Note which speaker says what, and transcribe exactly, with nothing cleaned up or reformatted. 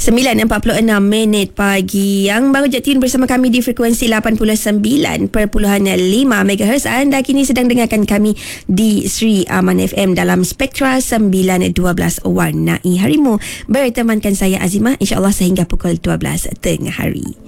Speaker 1: sembilan empat puluh enam minit pagi. Yang baru je tune bersama kami di frekuensi lapan puluh sembilan perpuluhan lima megahertz. Anda kini sedang dengarkan kami di Sri Aman F M dalam Spektra sembilan dua belas Warnai Harimu. Bertemankan saya Azimah, insyaAllah sehingga pukul dua belas tengah hari.